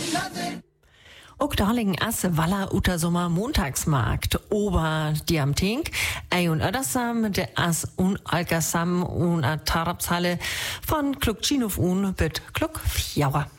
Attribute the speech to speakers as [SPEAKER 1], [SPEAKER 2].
[SPEAKER 1] Ook darling as Walla uter Sommer Montagsmarkt ober Diamtink, und ödersam de as unalkersam un a Tarabshalle von Kluck Chinuf un bit Kluck Fjauer.